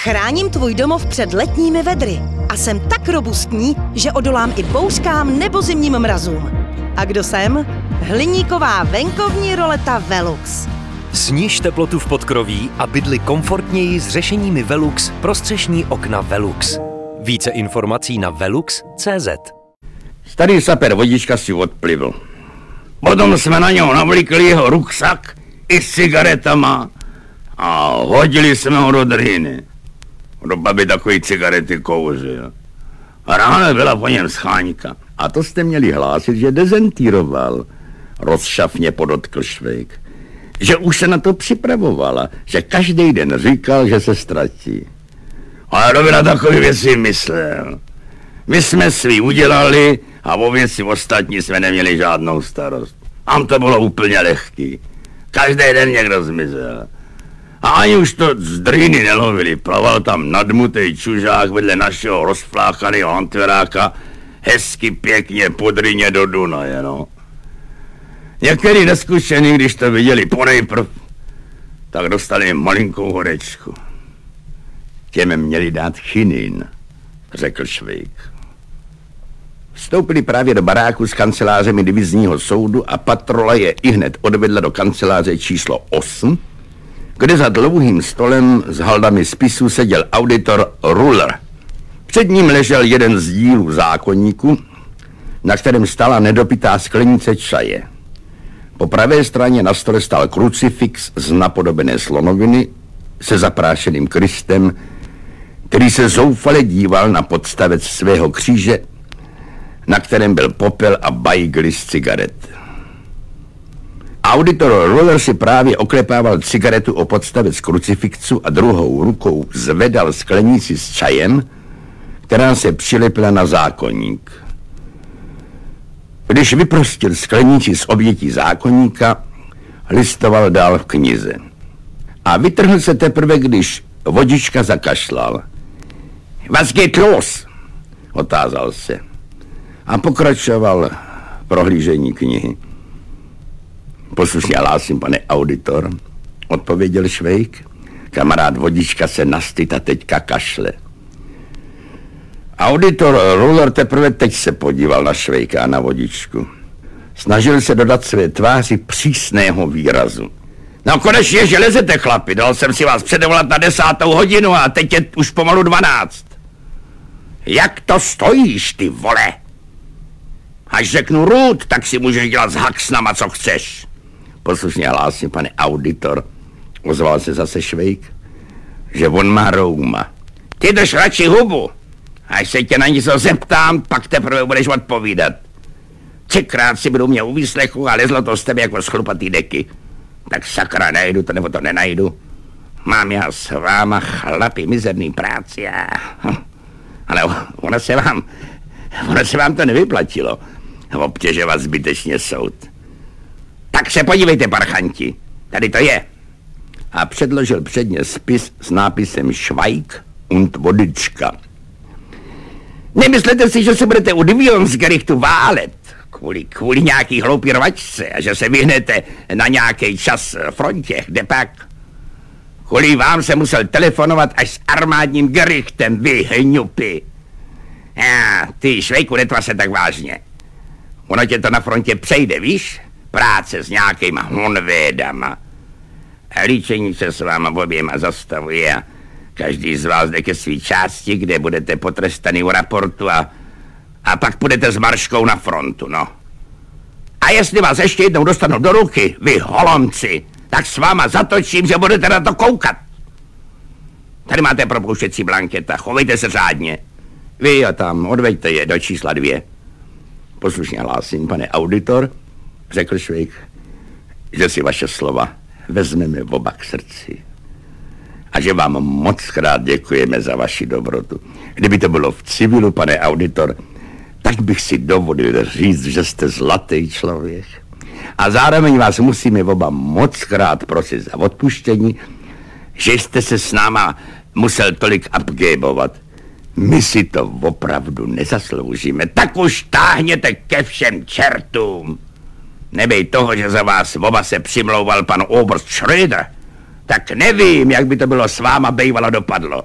Chráním tvůj domov před letními vedry a jsem tak robustní, že odolám i bouřkám nebo zimním mrazům. A kdo jsem? Hliníková venkovní roleta Velux. Sniž teplotu v podkroví a bydli komfortněji s řešeními Velux pro střešní okna Velux. Více informací na velux.cz. Starý saper vodička si odplivl. Potom jsme na něho navlíkli jeho ruksak i s cigaretama a hodili jsme ho do drhiny. Do babi takový cigarety kouřil. A ráno byla po něm scháňka. A to jste měli hlásit, že dezentíroval. Rozšafně podotkl Švejk. Že už se na to připravovala, že každý den říkal, že se ztratí. Ale kdo by na takové věci myslel? My jsme svý udělali a o věci ostatní jsme neměli žádnou starost. Tam to bylo úplně lehký. Každý den někdo zmizel. A ani už to z drýny nelovili. Plaval tam nadmutej čužák vedle našeho rozfláchaného antveráka hezky pěkně po dryně do Dunaje, no. Některý neskušení, když to viděli ponejprv, tak dostali malinkou horečku. Těm měli dát chinin, řekl Švejk. Vstoupili právě do baráku s kancelářemi divizního soudu a patrola je ihned odvedla do kanceláře číslo 8, kde za dlouhým stolem s haldami spisů seděl auditor Ruller. Před ním ležel jeden z dílů zákoníku, na kterém stála nedopitá sklenice čaje. Po pravé straně na stole stál krucifix z napodobené slonoviny se zaprášeným Kristem, který se zoufale díval na podstavec svého kříže, na kterém byl popel a bajgly z cigaret. Auditor Ruller si právě oklepával cigaretu o podstavec krucifixu a druhou rukou zvedal sklenici s čajem, která se přilepila na zákoník. Když vyprostil sklenici z obětí zákoníka, listoval dál v knize. A vytrhl se teprve, když vodička zakašlal. Was geht los? Otázal se. A pokračoval prohlížení knihy. Poslušně hlásím, pane auditor, odpověděl Švejk. Kamarád vodička se nastyt a teďka kašle. Auditor Ruller teprve teď se podíval na Švejka a na vodičku. Snažil se dodat své tváři přísného výrazu. No konečně, že lezete, chlapi, dal jsem si vás předvolat na 10. hodinu a teď je už pomalu 12. Jak to stojíš, ty vole? Až řeknu růd, tak si můžeš dělat s haksnama, co chceš. Poslušně hlásím, pane auditor, ozval se zase Švejk, že on má rouma. Ty drž radši hubu. Až se tě na něco zeptám, pak teprve budeš odpovídat. 3krát si budu mě u výslechu a lezlo to z tebe jako z chlupatý deky. Tak sakra, najdu to nebo to nenajdu. Mám já s váma, chlapi, mizerný práci a... Ale ono se vám to nevyplatilo. Obtěžovat zbytečně soud. Tak se podívejte, parchanti. Tady to je. A předložil předně spis s nápisem Schweig und vodička. Nemyslete si, že se budete u Divionsgerichtu válet kvůli nějaký hloupý rvačce a že se vyhnete na nějaký čas frontě, kde pak? Kvůli vám se musel telefonovat až s armádním gerichtem, vy hňupy. Ty, Švejku, netva se tak vážně. Ono tě to na frontě přejde, víš? Práce s nějakýma honvédama. A líčení se s váma oběma zastavuje a každý z vás jde ke svý části, kde budete potrestaný u raportu a pak půjdete s marškou na frontu, no. A jestli vás ještě jednou dostanu do ruky, vy holomci, tak s váma zatočím, že budete na to koukat. Tady máte propouštěcí blanketa, chovejte se řádně. Vy a tam, odveďte je do čísla 2. Poslušně hlásím, pane auditor, řekl Švejk, že si vaše slova vezmeme oba k srdci. A že vám moc krát děkujeme za vaši dobrotu. Kdyby to bylo v civilu, pane auditor, tak bych si dovolil říct, že jste zlatý člověk. A zároveň vás musíme oba moc krát prosit za odpuštění, že jste se s náma musel tolik upgabovat. My si to opravdu nezasloužíme. Tak už táhněte ke všem čertům. Nebej toho, že za vás oba se přimlouval pan Oberst Schröder, tak nevím, jak by to bylo s váma bejvalo dopadlo.